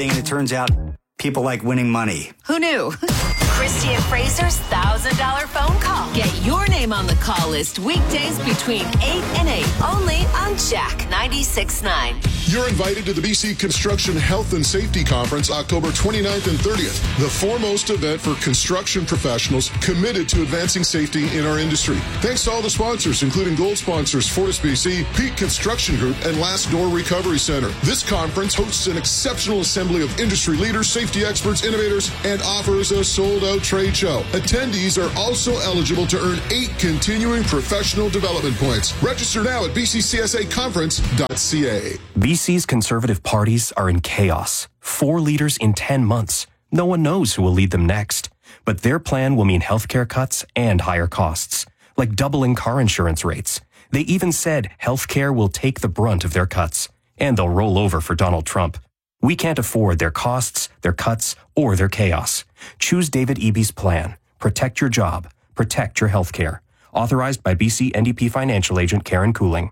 And it turns out people like winning money. Who knew? Christy and Fraser's $1,000 phone call. Get your name on the call list weekdays between 8 and 8. Only on Jack 96.9. You're invited to the BC Construction Health and Safety Conference October 29th and 30th, the foremost event for construction professionals committed to advancing safety in our industry. Thanks to all the sponsors, including gold sponsors Fortis BC, Peak Construction Group, and Last Door Recovery Center. This conference hosts an exceptional assembly of industry leaders, safety experts, innovators, and offers a sold-out trade show. Attendees are also eligible to earn 8 continuing professional development points. Register now at bccsaconference.ca. BC's Conservative parties are in chaos. 4 leaders in 10 months. No one knows who will lead them next. But their plan will mean healthcare cuts and higher costs, like doubling car insurance rates. They even said healthcare will take the brunt of their cuts, and they'll roll over for Donald Trump. We can't afford their costs, their cuts, or their chaos. Choose David Eby's plan. Protect your job. Protect your healthcare. Authorized by BC NDP financial agent Karen Cooling.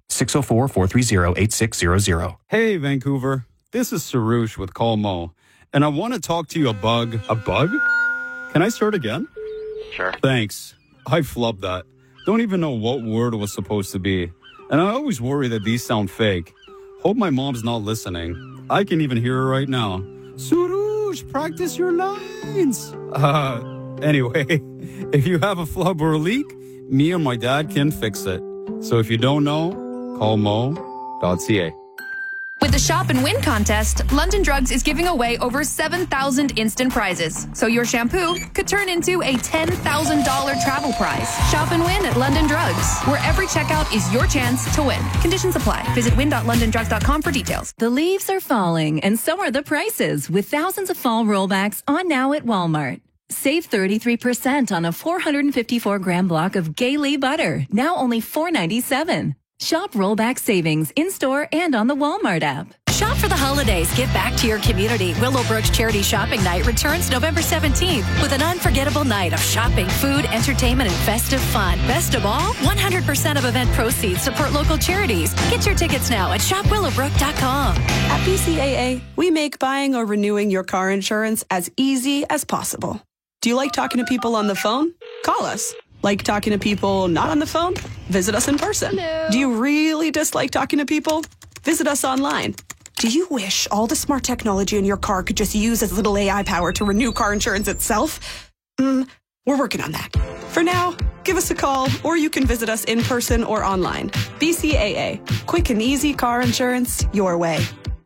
604-430-8600. Hey, Vancouver. This is Sarush with Colmo, and I want to talk to you about a bug. Can I start again? Sure. Thanks. I flubbed that. Don't even know what word it was supposed to be. And I always worry that these sound fake. Hope my mom's not listening. I can even hear her right now. Surush, practice your lines. Anyway, if you have a flub or a leak, me and my dad can fix it. So if you don't know, call mo.ca. With the Shop and Win contest, London Drugs is giving away over 7,000 instant prizes. So your shampoo could turn into a $10,000 travel prize. Shop and win at London Drugs, where every checkout is your chance to win. Conditions apply. Visit win.londondrugs.com for details. The leaves are falling, and so are the prices, with thousands of fall rollbacks on now at Walmart. Save 33% on a 454-gram block of Gailey butter, now only $4.97. Shop rollback savings in-store and on the Walmart app. Shop for the holidays. Give back to your community. Willowbrook's Charity Shopping Night returns November 17th with an unforgettable night of shopping, food, entertainment, and festive fun. Best of all, 100% of event proceeds support local charities. Get your tickets now at shopwillowbrook.com. At BCAA, we make buying or renewing your car insurance as easy as possible. Do you like talking to people on the phone? Call us. Like talking to people not on the phone? Visit us in person. Hello. Do you really dislike talking to people? Visit us online. Do you wish all the smart technology in your car could just use as little AI power to renew car insurance itself? We're working on that. For now, give us a call, or you can visit us in person or online. BCAA. Quick and easy car insurance your way.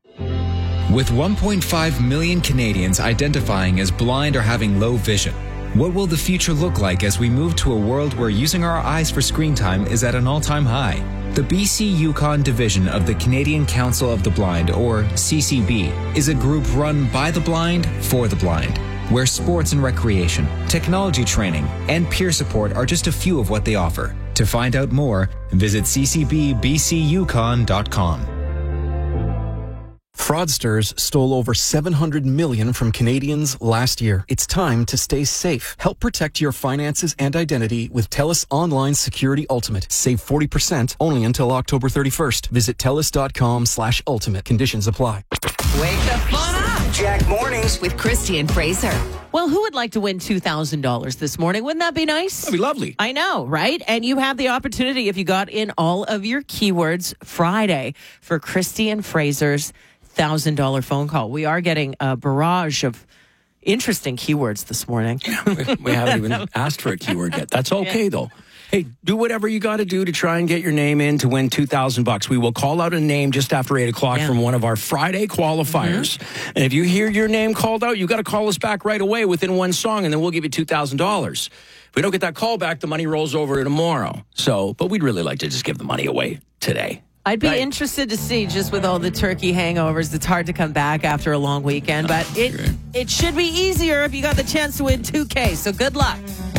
With 1.5 million Canadians identifying as blind or having low vision, what will the future look like as we move to a world where using our eyes for screen time is at an all-time high? The BC Yukon division of the Canadian Council of the Blind, or CCB, is a group run by the blind for the blind, where sports and recreation, technology training, and peer support are just a few of what they offer. To find out more, visit ccbbcyukon.com. Fraudsters stole over $700 million from Canadians last year. It's time to stay safe. Help protect your finances and identity with TELUS Online Security Ultimate. Save 40% only until October 31st. Visit TELUS.com/ultimate. Conditions apply. Wake the fun up. Jack Mornings with Christy and Fraser. Well, who would like to win $2,000 this morning? Wouldn't that be nice? That'd be lovely. I know, right? And you have the opportunity, if you got in all of your keywords Friday, for Christy and Fraser's $1,000 phone call. We are getting a barrage of interesting keywords this morning. We haven't even asked for a keyword yet. That's okay, though. Hey, do whatever you got to do to try and get your name in to win $2,000. We will call out a name just after 8 o'clock from one of our Friday qualifiers. And if you hear your name called out, you got to call us back right away within one song, and then we'll give you $2,000. If we don't get that call back, the money rolls over to tomorrow. But we'd really like to just give the money away today. I'd be interested to see, just with all the turkey hangovers, it's hard to come back after a long weekend, but it should be easier if you got the chance to win $2,000. So good luck.